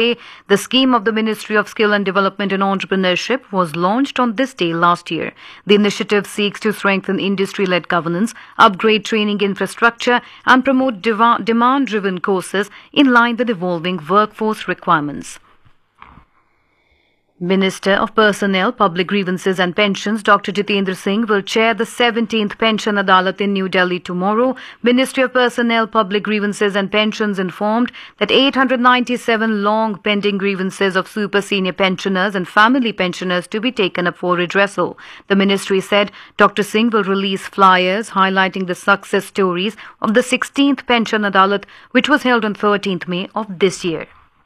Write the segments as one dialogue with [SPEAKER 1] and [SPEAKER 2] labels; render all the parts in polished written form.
[SPEAKER 1] Pay, the scheme of the Ministry of Skill and Development and Entrepreneurship, was launched on this day last year. The initiative seeks to strengthen industry-led governance, upgrade training infrastructure, and promote demand-driven courses in line with evolving workforce requirements. Minister of Personnel, Public Grievances and Pensions Dr. Jitendra Singh will chair the 17th Pension Adalat in New Delhi tomorrow. Ministry of Personnel, Public Grievances and Pensions informed that 897 long pending grievances of super senior pensioners and family pensioners to be taken up for redressal. The ministry said Dr. Singh will release flyers highlighting the success stories of the 16th Pension Adalat, which was held on 13th May of this year.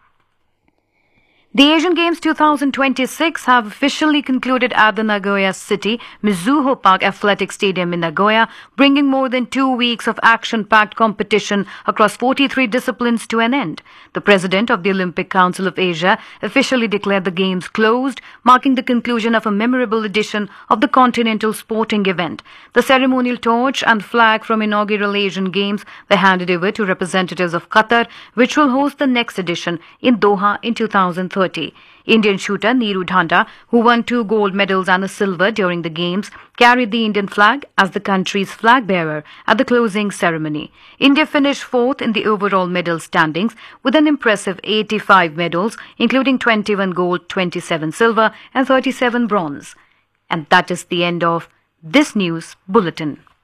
[SPEAKER 1] The Asian Games 2026 have officially concluded at the Nagoya City Mizuho Park Athletic Stadium in Nagoya, bringing more than 2 weeks of action-packed competition across 43 disciplines to an end. The president of the Olympic Council of Asia officially declared the Games closed, marking the conclusion of a memorable edition of the continental sporting event. The ceremonial torch and flag from inaugural Asian Games were handed over to representatives of Qatar, which will host the next edition in Doha in 2030. Indian shooter Neeru Dhanda, who won 2 gold medals and a silver during the Games, carried the Indian flag as the country's flag bearer at the closing ceremony. India finished 4th in the overall medal standings with an impressive 85 medals, including 21 gold, 27 silver and 37 bronze. And that is the end of this news bulletin.